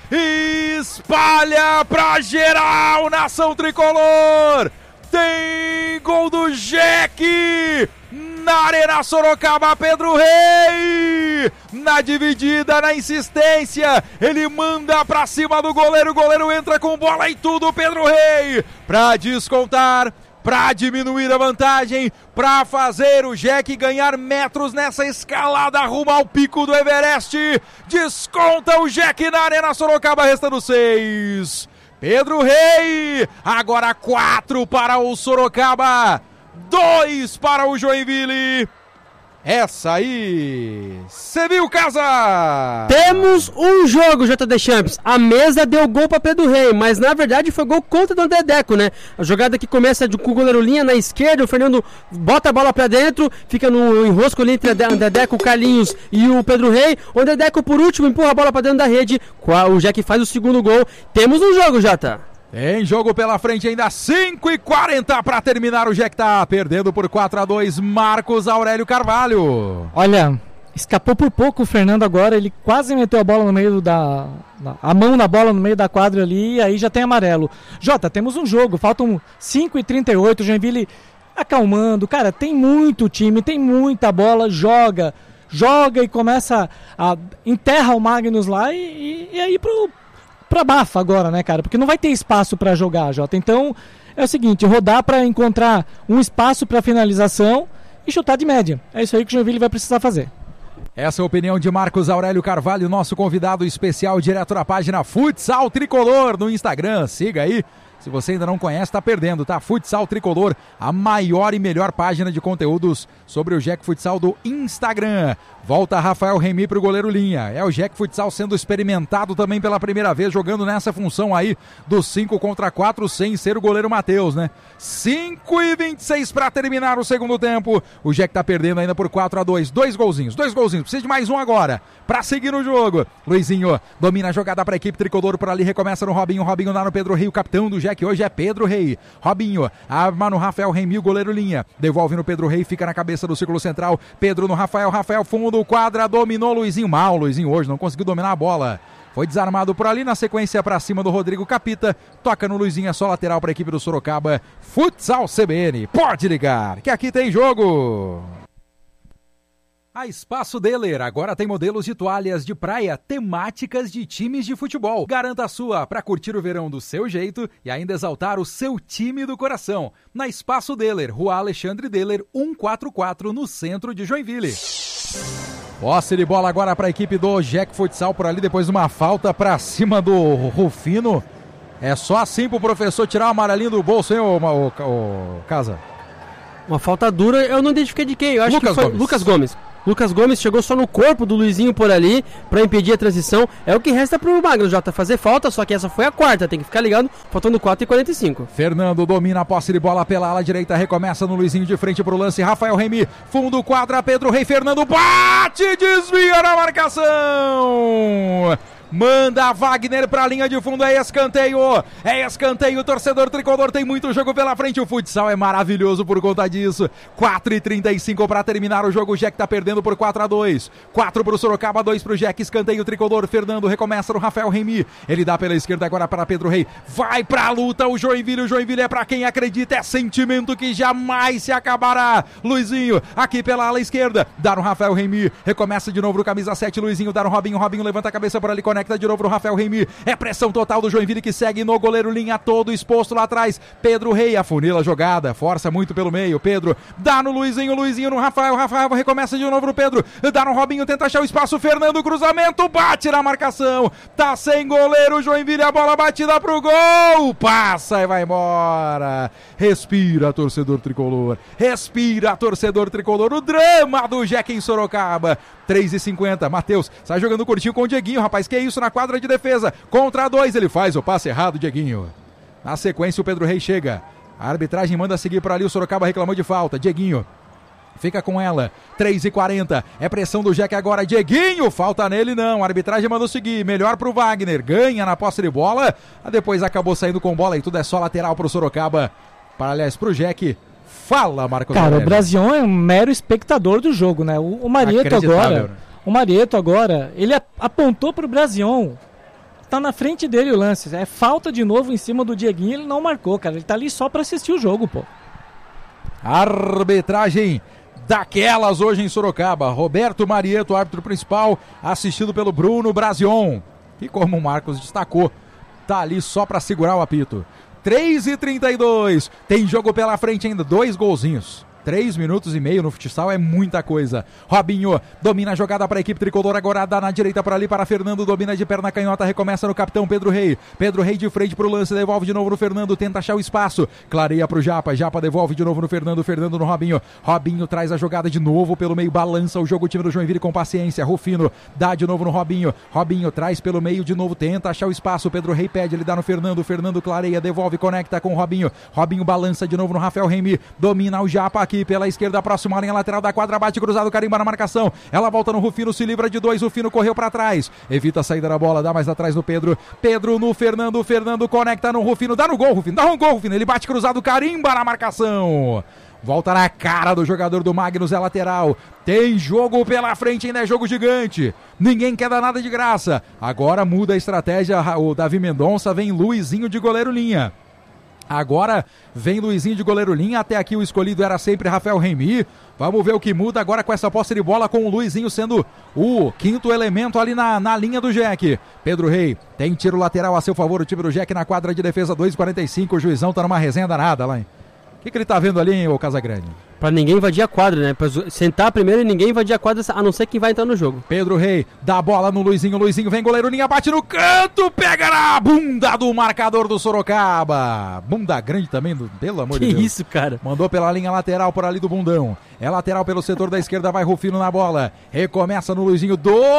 espalha pra geral, nação tricolor. Tem gol do Jack na Arena Sorocaba. Pedro Rei na dividida, na insistência, ele manda pra cima do goleiro, o goleiro entra com bola e tudo. Pedro Rei pra descontar, pra diminuir a vantagem, pra fazer o Jack ganhar metros nessa escalada rumo ao pico do Everest. Desconta o Jack na Arena Sorocaba, restando 6. Pedro Rei, agora 4 para o Sorocaba, 2 para o Joinville. Essa aí, você viu, Casa? Temos um jogo, JD Champs. A mesa deu gol para Pedro Rei, mas na verdade foi gol contra o Dedeco, né? A jogada que começa com o goleiro Linha na esquerda, o Fernando bota a bola para dentro, fica no enrosco ali entre o Dedeco, o Carlinhos e o Pedro Rei. O Dedeco, por último, empurra a bola para dentro da rede. O Jack faz o segundo gol. Temos um jogo, Jota. Tem jogo pela frente ainda, 5h40 para terminar. O Jack tá perdendo por 4-2. Marcos Aurélio Carvalho. Olha, escapou por pouco o Fernando agora. Ele quase meteu a bola no meio a mão na bola no meio da quadra ali. E aí já tem amarelo. Jota, temos um jogo. Faltam 5h38. O Joinville acalmando. Cara, tem muito time, tem muita bola. Joga e começa a enterra o Magnus lá e aí pra bafa agora, né, cara? Porque não vai ter espaço pra jogar, Jota. Então, é o seguinte, rodar pra encontrar um espaço pra finalização e chutar de média. É isso aí que o Joinville vai precisar fazer. Essa é a opinião de Marcos Aurélio Carvalho, nosso convidado especial direto da página Futsal Tricolor no Instagram. Siga aí. Se você ainda não conhece, tá perdendo, tá? Futsal Tricolor, a maior e melhor página de conteúdos sobre o Jack Futsal do Instagram. Volta Rafael Remy pro goleiro Linha. É o Jack Futsal sendo experimentado também pela primeira vez, jogando nessa função aí do 5 contra 4, sem ser o goleiro Matheus, né? 5h26 para terminar o segundo tempo. O Jack tá perdendo ainda por 4-2. Dois golzinhos. Precisa de mais um agora para seguir no jogo. Luizinho domina a jogada para a equipe tricolor, por ali recomeça no Robinho. Robinho dá no Pedro Rei, o capitão do Jack hoje é Pedro Rei. Robinho arma no Rafael Remy, o goleiro Linha. Devolve no Pedro Rei, fica na cabeça do círculo central. Pedro no Rafael fundo do quadra, dominou Luizinho. Mal Luizinho hoje, não conseguiu dominar a bola. Foi desarmado por ali, na sequência para cima do Rodrigo Capita. Toca no Luizinho, é só lateral para a equipe do Sorocaba. Futsal CBN, pode ligar, que aqui tem jogo. A Espaço Deler agora tem modelos de toalhas de praia temáticas de times de futebol. Garanta a sua para curtir o verão do seu jeito e ainda exaltar o seu time do coração. Na Espaço Deler, Rua Alexandre Deler, 144, no centro de Joinville. Posse de bola agora para a equipe do Jack Futsal, por ali depois de uma falta para cima do Rufino. É só assim pro professor tirar o amarelinho do bolso, hein, o Casa? Uma falta dura, eu não identifiquei de quem, eu acho Lucas que foi Gomes. Lucas Gomes chegou só no corpo do Luizinho por ali pra impedir a transição. É o que resta pro Magnus, Jota, fazer falta, só que essa foi a quarta, tem que ficar ligado, faltando 4h45. Fernando domina a posse de bola pela ala direita, recomeça no Luizinho de frente pro lance, Rafael Remy, fundo quadra, Pedro Rei, Fernando bate, desvia na marcação. Manda Wagner pra linha de fundo, é escanteio, o torcedor tricolor tem muito jogo pela frente, o futsal é maravilhoso por conta disso. 4h35 pra terminar o jogo, o Jack tá perdendo por 4-2, 4 pro Sorocaba, 2 pro Jack, escanteio tricolor, Fernando recomeça no Rafael Remy, ele dá pela esquerda agora para Pedro Rei, vai pra luta o Joinville é pra quem acredita, é sentimento que jamais se acabará. Luizinho, aqui pela ala esquerda, dá no Rafael Remy, recomeça de novo no camisa 7, Luizinho dá no Robinho levanta a cabeça por ali, conecta de novo no Rafael Remy, é pressão total do Joinville que segue no goleiro Linha, todo exposto lá atrás, Pedro Rei afunila a jogada, força muito pelo meio, Pedro dá no Luizinho no Rafael recomeça de novo no Pedro, dá no Robinho, tenta achar o espaço, Fernando, cruzamento, bate na marcação, tá sem goleiro Joinville, a bola batida pro gol, passa e vai embora. Respira, torcedor tricolor, o drama do Jack em Sorocaba. 3h50, Matheus sai jogando curtinho com o Dieguinho, rapaz, que isso na quadra de defesa, contra 2, ele faz o passe errado, Dieguinho. Na sequência o Pedro Rei chega, a arbitragem manda seguir por ali, o Sorocaba reclamou de falta, Dieguinho fica com ela, 3h40, é pressão do Jack agora, Dieguinho, falta nele não, a arbitragem mandou seguir, melhor pro Wagner, ganha na posse de bola, depois acabou saindo com bola e tudo é só lateral pro Sorocaba, aliás pro Jack. Fala, Marcos Cara, Aurélio. O Brasião é um mero espectador do jogo, né? O Marieto agora, ele apontou pro Brasião tá na frente dele o lance. É falta de novo em cima do Dieguinho, ele não marcou, cara. Ele tá ali só pra assistir o jogo, pô. Arbitragem daquelas hoje em Sorocaba. Roberto Marieto, árbitro principal, assistido pelo Bruno Brazion. E como o Marcos destacou, tá ali só pra segurar o apito. 3h32, tem jogo pela frente ainda, 2 golzinhos. 3 minutos e meio no futsal é muita coisa. Robinho domina a jogada para a equipe tricolor, agora dá na direita por ali para Fernando, domina de perna canhota, recomeça no capitão Pedro Rei. Pedro Rei de frente para o lance, devolve de novo no Fernando, tenta achar o espaço, clareia para o Japa, Japa devolve de novo no Fernando, Fernando no Robinho. Robinho traz a jogada de novo pelo meio, balança o jogo, o time do Joinville com paciência. Rufino dá de novo no Robinho, Robinho traz pelo meio de novo, tenta achar o espaço, Pedro Rei pede, ele dá no Fernando, Fernando clareia, devolve, conecta com o Robinho. Robinho balança de novo no Rafael Remy, domina o Japa aqui pela esquerda, próxima linha lateral da quadra, bate cruzado, carimba na marcação, ela volta no Rufino, se livra de 2, Rufino correu pra trás, evita a saída da bola, dá mais atrás no Pedro, Pedro no Fernando, Fernando conecta no Rufino, dá no gol, Rufino, dá um gol, Rufino, ele bate cruzado, carimba na marcação, volta na cara do jogador do Magnus, é lateral, tem jogo pela frente, ainda é jogo gigante, ninguém quer dar nada de graça, agora muda a estratégia, o Davi Mendonça, vem Luizinho de goleiro linha. Agora vem Luizinho de goleiro linha, até aqui o escolhido era sempre Rafael Remy. Vamos ver o que muda agora com essa posse de bola, com o Luizinho sendo o quinto elemento ali na linha do Jack. Pedro Rei tem tiro lateral a seu favor, o time do Jack na quadra de defesa, 2,45, o juizão tá numa resenha danada lá, hein? O que ele tá vendo ali, hein, ô Casagrande? Pra ninguém invadir a quadra, né? Pra sentar primeiro e ninguém invadir a quadra, a não ser quem vai entrar no jogo. Pedro Rei dá a bola no Luizinho, Luizinho vem goleiro linha, bate no canto, pega na bunda do marcador do Sorocaba. Bunda grande também, pelo amor de Deus. Que isso, cara? Mandou pela linha lateral por ali do bundão. É lateral pelo setor da esquerda, vai Rufino na bola. Recomeça no Luizinho,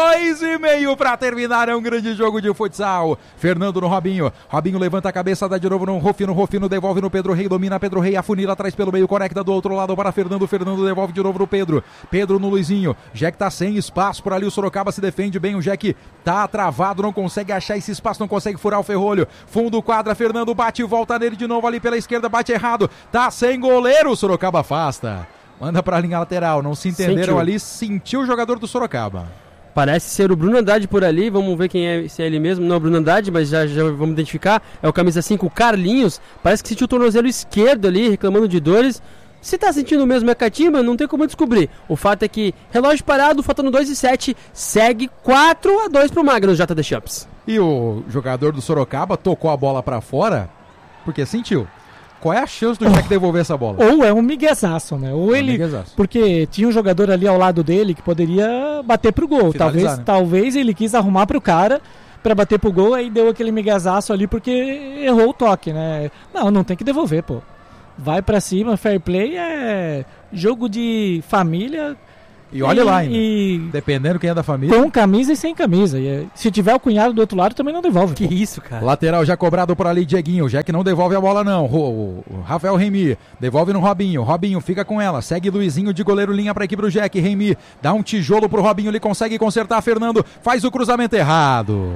2,5 pra terminar, é um grande jogo de futsal. Fernando no Robinho, Robinho levanta a cabeça, dá de novo no Rufino, Rufino devolve no Pedro Rei, domina Pedro Rei, afunila atrás pelo meio, conecta do outro lado para Fernando, Fernando devolve de novo no Pedro, Pedro no Luizinho, Jack tá sem espaço por ali, o Sorocaba se defende bem, o Jack tá travado, não consegue achar esse espaço, não consegue furar o ferrolho, fundo quadra, Fernando bate e volta nele de novo ali pela esquerda, bate errado, tá sem goleiro, o Sorocaba afasta, manda pra linha lateral, não se entenderam ali, sentiu o jogador do Sorocaba. Parece ser o Bruno Andrade por ali, vamos ver quem é, se é ele mesmo, não é o Bruno Andrade, mas já vamos identificar, é o camisa 5, o Carlinhos, parece que sentiu o tornozelo esquerdo ali, reclamando de dores. Se tá sentindo mesmo a catimba, não tem como descobrir. O fato é que relógio parado, faltando 2,7, segue 4-2 pro Magnus JD Champs. E o jogador do Sorocaba tocou a bola pra fora porque sentiu. Qual é a chance do Jack devolver essa bola? Ou é um miguezaço, né? Ou ele... Porque tinha um jogador ali ao lado dele que poderia bater pro gol. Talvez ele quis arrumar pro cara pra bater pro gol, aí deu aquele miguezaço ali porque errou o toque, né? Não tem que devolver, pô. Vai pra cima, fair play é jogo de família. E olha lá ainda, dependendo quem é da família. Com camisa e sem camisa. Se tiver o cunhado do outro lado, também não devolve. Que isso, cara. Lateral já cobrado por ali, Dieguinho. O Jack não devolve a bola, não. O Rafael Remy devolve no Robinho. Robinho fica com ela. Segue Luizinho de goleiro linha pra equipe do Jack. Remy dá um tijolo pro Robinho. Ele consegue consertar. Fernando faz o cruzamento errado.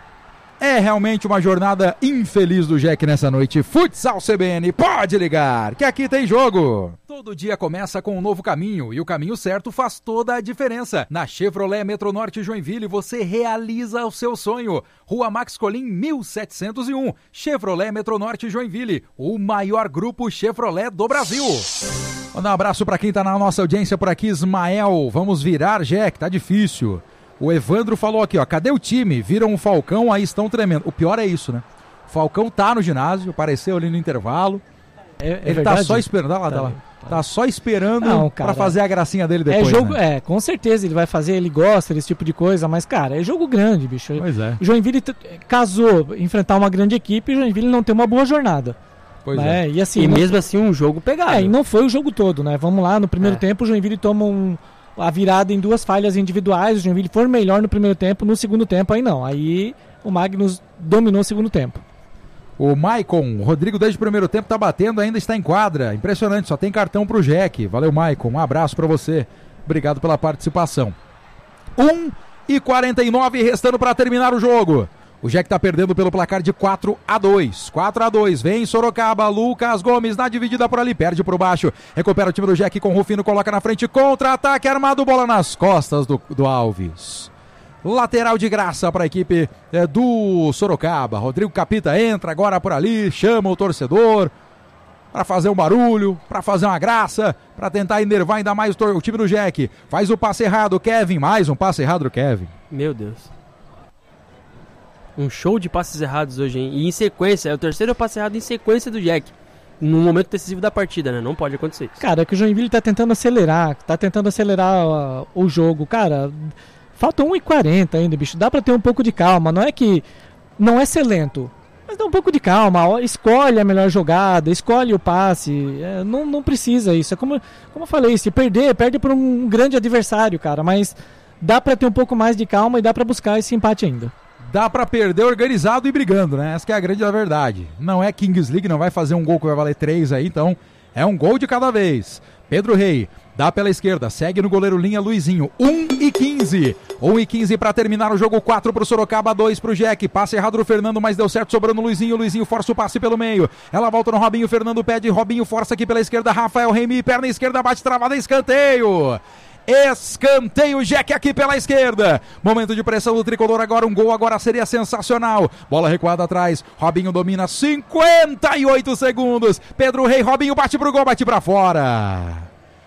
É realmente uma jornada infeliz do Jack nessa noite. Futsal CBN, pode ligar, que aqui tem jogo. Todo dia começa com um novo caminho e o caminho certo faz toda a diferença. Na Chevrolet Metronorte Joinville você realiza o seu sonho. Rua Max Colim 1701. Chevrolet Metronorte Joinville, o maior grupo Chevrolet do Brasil. Manda um abraço para quem tá na nossa audiência por aqui, Ismael. Vamos virar, Jack, tá difícil. O Evandro falou aqui, ó, cadê o time? Viram o Falcão, aí estão tremendo. O pior é isso, né? O Falcão tá no ginásio, apareceu ali no intervalo. Ele verdade? Tá só esperando, olha lá, tá só esperando pra fazer a gracinha dele depois. É jogo, né? Com certeza ele vai fazer, ele gosta desse tipo de coisa, mas, cara, é jogo grande, bicho. Pois é. O Joinville casou enfrentar uma grande equipe e o Joinville não tem uma boa jornada. Pois é. E, assim, mesmo assim um jogo pegado. E não foi o jogo todo, né? Vamos lá, no primeiro tempo o Joinville toma a virada em 2 falhas individuais, o Joinville foi melhor no primeiro tempo, no segundo tempo aí não, aí o Magnus dominou o segundo tempo. O Maicon, Rodrigo desde o primeiro tempo tá batendo, ainda está em quadra, impressionante, só tem cartão pro Jack, valeu Maicon, um abraço pra você, obrigado pela participação. 1:49 restando pra terminar o jogo. O Jack tá perdendo pelo placar de 4-2. 4-2. Vem Sorocaba. Lucas Gomes na dividida por ali. Perde por baixo. Recupera o time do Jack com o Rufino. Coloca na frente. Contra-ataque armado. Bola nas costas do Alves. lateral de graça para a equipe do Sorocaba. Rodrigo Capita entra agora por ali, chama o torcedor para fazer um barulho, para fazer uma graça, para tentar enervar ainda mais o time do Jack. Faz o passe errado, Kevin, mais um passe errado do Kevin. Meu Deus. Um show de passes errados hoje, hein? E em sequência, é o terceiro passe errado em sequência do Jack. No momento decisivo da partida, né? Não pode acontecer isso. Cara, é que o Joinville tá tentando acelerar o jogo. Cara, falta 1h40 ainda, bicho. Dá pra ter um pouco de calma. Não é que não é ser lento, mas dá um pouco de calma. Escolhe a melhor jogada, escolhe o passe. Não precisa isso. É como eu falei, se perde por um grande adversário, cara. Mas dá pra ter um pouco mais de calma e dá pra buscar esse empate ainda. Dá pra perder organizado e brigando, né? Essa que é a grande verdade. Não é Kings League, não vai fazer um gol que vai valer 3 aí, então é um gol de cada vez. Pedro Rei dá pela esquerda, segue no goleiro linha Luizinho. 1h15. 1h15 pra terminar o jogo, 4 pro Sorocaba, 2 pro Jack. Passe errado do Fernando, mas deu certo, sobrando o Luizinho. Luizinho força o passe pelo meio. Ela volta no Robinho, Fernando pede, Robinho força aqui pela esquerda. Rafael Remy, perna esquerda, bate travada, escanteio. Escanteio, Jack aqui pela esquerda. Momento de pressão do tricolor agora. Um gol agora seria sensacional. Bola recuada atrás. Robinho domina. 58 segundos. Pedro Rei, Robinho bate pro gol, bate pra fora.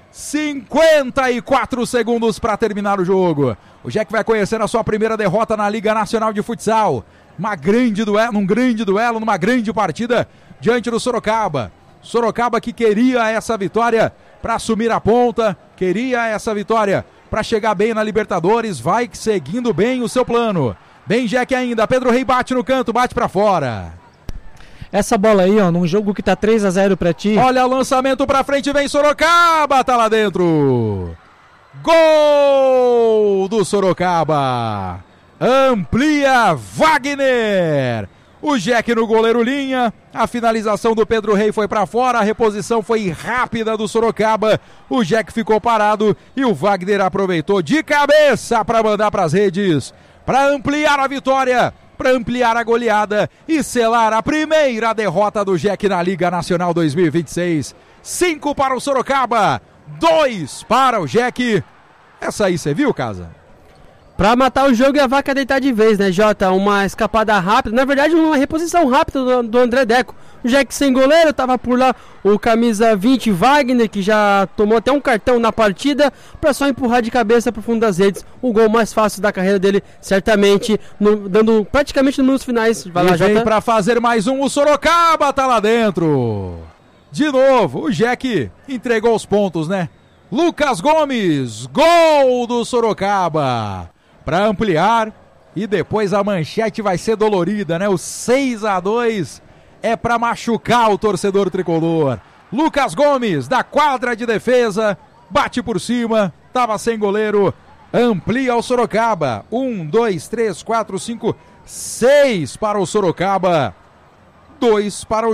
54 segundos para terminar o jogo. O Jack vai conhecer a sua primeira derrota na Liga Nacional de Futsal. Num grande duelo, numa grande partida diante do Sorocaba. Sorocaba que queria essa vitória para assumir a ponta, queria essa vitória para chegar bem na Libertadores, vai seguindo bem o seu plano. Bem Jack ainda, Pedro Rei bate no canto, bate para fora. Essa bola aí, ó, num jogo que tá 3-0 pra ti. Olha o lançamento pra frente, vem Sorocaba, tá lá dentro. Gol do Sorocaba. Amplia Wagner. O Jack no goleiro linha, a finalização do Pedro Rei foi pra fora, a reposição foi rápida do Sorocaba, o Jack ficou parado e o Wagner aproveitou de cabeça para mandar pras redes, para ampliar a vitória, para ampliar a goleada e selar a primeira derrota do Jack na Liga Nacional 2026. 5 para o Sorocaba, 2 para o Jack. Essa aí você viu, Casa? Pra matar o jogo e a vaca deitar de vez, né, Jota? Uma escapada rápida, na verdade uma reposição rápida do André Deco. O Jack sem goleiro, tava por lá o camisa 20 Wagner, que já tomou até um cartão na partida, pra só empurrar de cabeça pro fundo das redes. O gol mais fácil da carreira dele, certamente, dando praticamente nos finais. Vai lá, Jota. Vem pra fazer mais um, o Sorocaba tá lá dentro. De novo, o Jack entregou os pontos, né? Lucas Gomes, gol do Sorocaba. Para ampliar e depois a manchete vai ser dolorida, né? O 6-2 é para machucar o torcedor tricolor. Lucas Gomes, da quadra de defesa, bate por cima, tava sem goleiro, amplia o Sorocaba. 1, 2, 3, 4, 5, 6 para o Sorocaba, 2 para o